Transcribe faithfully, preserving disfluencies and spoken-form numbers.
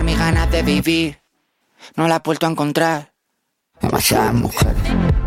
mis ganas de vivir. No la he vuelto a encontrar. Demasiadas mujeres.